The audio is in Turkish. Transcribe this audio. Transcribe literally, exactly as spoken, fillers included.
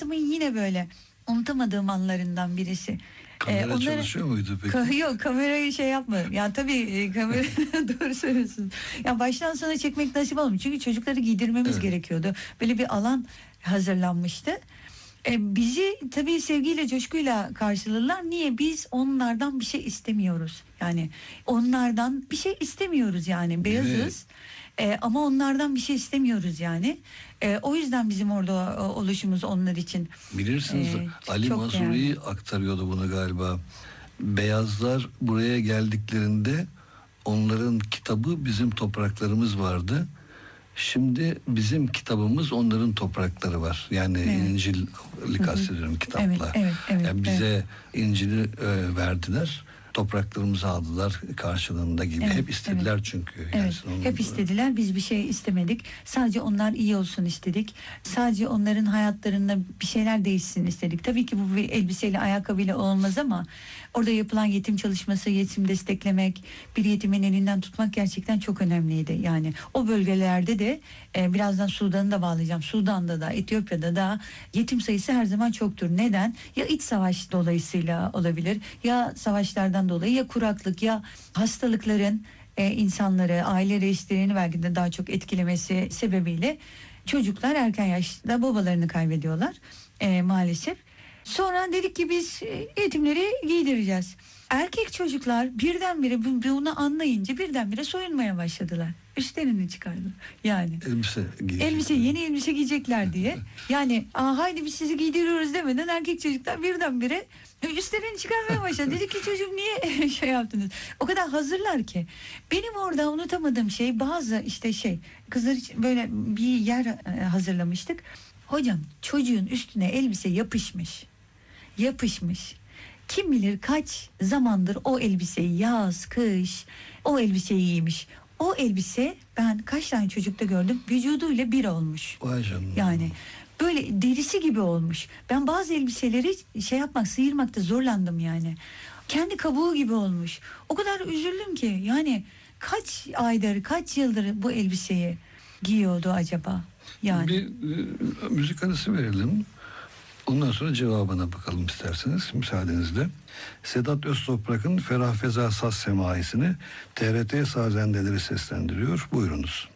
hayatımın yine böyle unutamadığım anlarından birisi. Kamera Ee, onları, çalışıyor muydu peki? Ka- yok, kamerayı şey yapma. Ya tabii e, kamera doğru söylüyorsun. Ya baştan sona çekmek nasip olmuyor. Çünkü çocukları giydirmemiz Evet. gerekiyordu. Böyle bir alan hazırlanmıştı. E, bizi tabii sevgiyle, coşkuyla karşıladılar. Niye? Biz onlardan bir şey istemiyoruz. Yani onlardan bir şey istemiyoruz yani. Beyazız. E, ama onlardan bir şey istemiyoruz yani. E, o yüzden bizim orada o, oluşumuz onlar için. Bilirsiniz Ee, Ali çok Mazrui değerli. aktarıyordu bunu galiba. Beyazlar buraya geldiklerinde onların kitabı bizim topraklarımız vardı. Şimdi bizim kitabımız onların toprakları var. Yani Evet. İncil'i kastediyorum kitapla. Evet, evet, evet, yani bize İncil'i e, verdiler. Topraklarımızı aldılar karşılığında gibi. Evet, Hep istediler evet. çünkü. Yani Evet, onun- hep istediler. Biz bir şey istemedik. Sadece onlar iyi olsun istedik. Sadece onların hayatlarında bir şeyler değişsin istedik. Tabii ki bu bir elbiseyle, ayakkabıyla olmaz ama orada yapılan yetim çalışması, yetim desteklemek, bir yetimin elinden tutmak gerçekten çok önemliydi. Yani o bölgelerde de e, birazdan Sudan'ı da bağlayacağım. Sudan'da da, Etiyopya'da da yetim sayısı her zaman çoktur. Neden? Ya iç savaş dolayısıyla olabilir, ya savaşlardan dolayı, ya kuraklık, ya hastalıkların e, insanları, aile reislerini belki de daha çok etkilemesi sebebiyle çocuklar erken yaşta babalarını kaybediyorlar e, maalesef. Sonra dedik ki biz e, yetimleri giydireceğiz. Erkek çocuklar birdenbire bu- bunu anlayınca birdenbire soyunmaya başladılar. Üstlerini çıkardı. Yani elbise giyecekler. elbise, yeni elbise giyecekler diye. Yani aa, haydi biz sizi giydiriyoruz demeden erkek çocuklar birdenbire üstlerini çıkarmaya başladı. Dedi ki çocuğum niye şey yaptınız? O kadar hazırlar ki. Benim orada unutamadığım şey, bazı işte şey, kızlar için böyle bir yer e, hazırlamıştık. Hocam çocuğun üstüne elbise yapışmış. Yapışmış. Kim bilir kaç zamandır o elbiseyi, yaz, kış o elbiseyi giymiş. O elbise, ben kaç tane çocukta gördüm, vücuduyla bir olmuş. Vay canına. Yani böyle derisi gibi olmuş. Ben bazı elbiseleri şey yapmak, sıyırmakta zorlandım yani. Kendi kabuğu gibi olmuş. O kadar üzüldüm ki yani kaç aydır, kaç yıldır bu elbiseyi giyiyordu acaba? Yani. Bir e, müzik arası verelim. Ondan sonra cevabına bakalım isterseniz müsaadenizle. Sedat Öztoprak'ın Ferah Feza Saz Semaisini T R T Sazendeleri seslendiriyor. Buyurunuz.